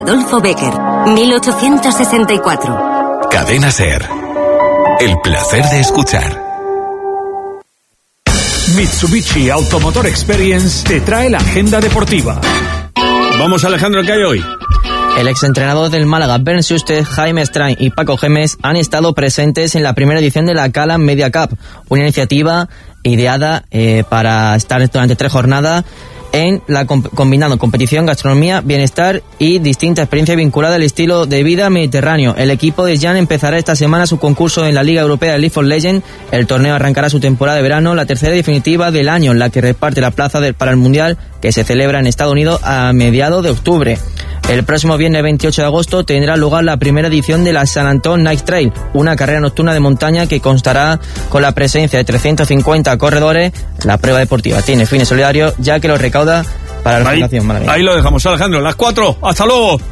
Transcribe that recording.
Adolfo Becker, 1864. Cadena SER. El placer de escuchar. Mitsubishi Automotor Experience te trae la agenda deportiva. Vamos, Alejandro, ¿qué hay hoy? El exentrenador del Málaga, Bernd Schuster, Jaime Strain y Paco Gémez han estado presentes en la primera edición de la Cala Media Cup, una iniciativa ideada para estar durante 3 jornadas en la combinando competición, gastronomía, bienestar y distintas experiencias vinculadas al estilo de vida mediterráneo. El equipo de Jan empezará esta semana su concurso en la Liga Europea de League of Legends. El torneo arrancará su temporada de verano, la tercera definitiva del año, en la que reparte la plaza para el Mundial, que se celebra en Estados Unidos a mediados de octubre. El próximo viernes 28 de agosto tendrá lugar la primera edición de la San Antón Night Trail, una carrera nocturna de montaña que constará con la presencia de 350 corredores. La prueba deportiva tiene fines solidarios, ya que los recauda para la Fundación Malagueña. Ahí lo dejamos, Alejandro. Las 4. ¡Hasta luego!